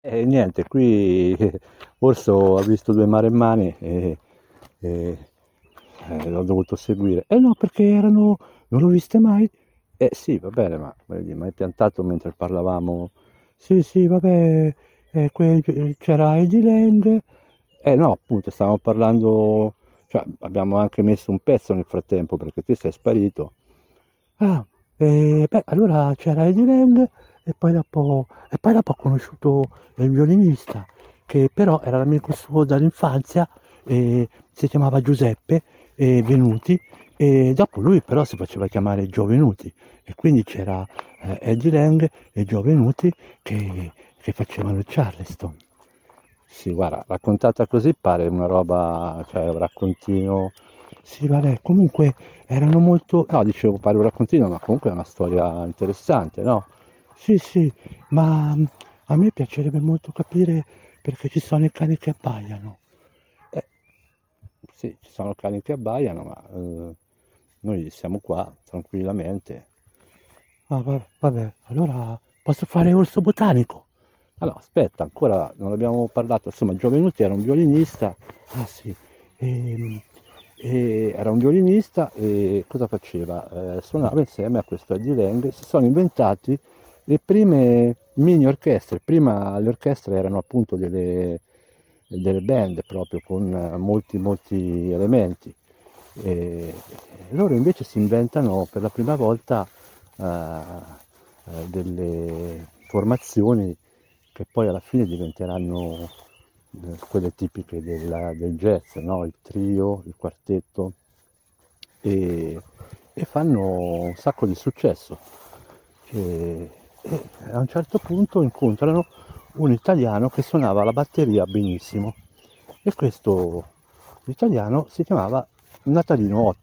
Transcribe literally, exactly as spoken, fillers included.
E niente, qui Orso ha visto due maremmani e, e, eh, l'ho dovuto seguire. Eh no, perché erano, non l'ho viste mai. Eh sì, va bene, ma voglio dire, mi hai piantato mentre parlavamo. Sì, sì, vabbè, eh, que- c'era Eddie Lang. Eh no, appunto, stavamo parlando, cioè abbiamo anche messo un pezzo nel frattempo perché tu sei sparito. Ah, e, beh, allora c'era Eddie Lang e poi dopo, e poi dopo ho conosciuto il violinista, che però era l'amico suo dall'infanzia, e si chiamava Giuseppe e Venuti, e dopo lui però si faceva chiamare Gio Venuti, e quindi c'era eh, Eddie Lang e Gio Venuti che, che facevano il Charleston. Sì, guarda, raccontata così pare una roba, cioè un raccontino. Sì, vabbè, comunque erano molto. No, dicevo, pare un raccontino, ma comunque è una storia interessante, no? Sì, sì, ma mm, a me piacerebbe molto capire perché ci sono i cani che abbaiano. Eh, sì, ci sono cani che abbaiano, ma eh, noi siamo qua tranquillamente. Ah, va- vabbè, allora posso fare orso botanico? Allora, aspetta, ancora non abbiamo parlato. Insomma, Giovenuti era un violinista. Ah sì, e, e era un violinista e cosa faceva? Eh, suonava insieme a questo Eddie Lang. Si sono inventati le prime mini orchestre. Prima le orchestre erano appunto delle, delle band proprio con eh, molti, molti elementi. E loro invece si inventano per la prima volta eh, eh, delle formazioni che poi alla fine diventeranno eh, quelle tipiche della- del jazz, no? Il trio, il quartetto, e, e fanno un sacco di successo. E, e a un certo punto incontrano un italiano che suonava la batteria benissimo e questo italiano si chiamava Natalino Otto.